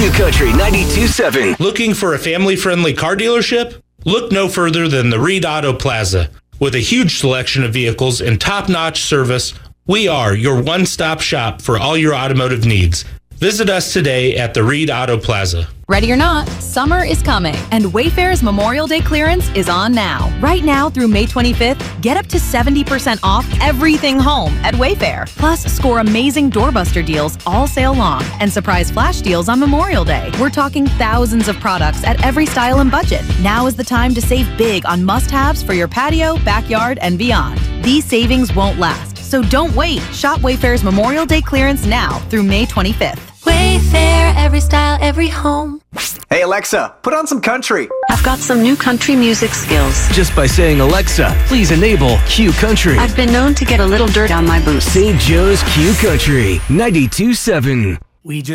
Q Country 92.7. Looking for a family-friendly car dealership? Look no further than the Reed Auto Plaza. With a huge selection of vehicles and top-notch service, we are your one-stop shop for all your automotive needs. Visit us today at the Reed Auto Plaza. Ready or not, summer is coming, and Wayfair's Memorial Day clearance is on now. Right now through May 25th, get up to 70% off everything home at Wayfair. Plus, score amazing doorbuster deals all sale long and surprise flash deals on Memorial Day. We're talking thousands of products at every style and budget. Now is the time to save big on must-haves for your patio, backyard, and beyond. These savings won't last, so don't wait. Shop Wayfair's Memorial Day clearance now through May 25th. Wayfair, every style, every home. Hey Alexa, put on some country. I've got some new country music skills. Just by saying, Alexa, please enable Q Country. I've been known to get a little dirt on my boots. St. Joe's Q Country 92.7.